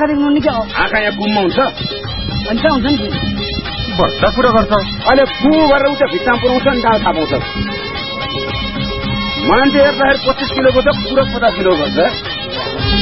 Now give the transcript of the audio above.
आँखा देख्नु नि क्या हो आँखा यहाँ कुममा हुन्छ अनि कहाँ हुन्छ नि बड्दा कुरा गर्छ अहिले कु गरेर उता भित्तामा पुऱ्याउँछ नि डाँडा थाहा पाउँछ मान्छे हेर्दाखेरि 25 किलोको छ पुरा 50 किलो गर्छ